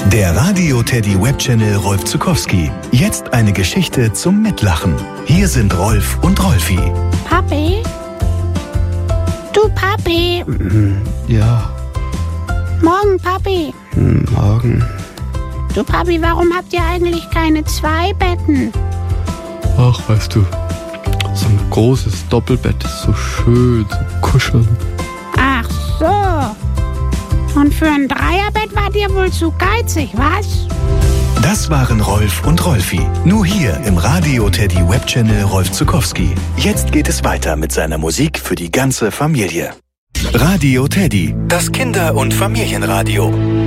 Der Radio Teddy Webchannel Rolf Zuckowski. Jetzt eine Geschichte zum Mitlachen. Hier sind Rolf und Rolfi. Papi? Du Papi? Ja, Morgen, Papi. morgen. Du Papi, warum habt ihr eigentlich keine 2 Betten? Ach, weißt du, so ein großes Doppelbett ist so schön, so kuscheln. Ach so. Und für ein Dreierbett wart ihr wohl zu geizig, was? Das waren Rolf und Rolfi. Nur hier im Radio Teddy Webchannel Rolf Zuckowski. Jetzt geht es weiter mit seiner Musik für die ganze Familie. Radio Teddy, das Kinder- und Familienradio.